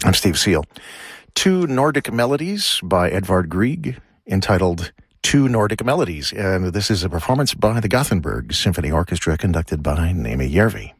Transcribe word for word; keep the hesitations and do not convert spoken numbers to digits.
I'm Steve Seal. Two Nordic Melodies by Edvard Grieg, entitled Two Nordic Melodies. And this is a performance by the Gothenburg Symphony Orchestra, conducted by Naomi Järvi.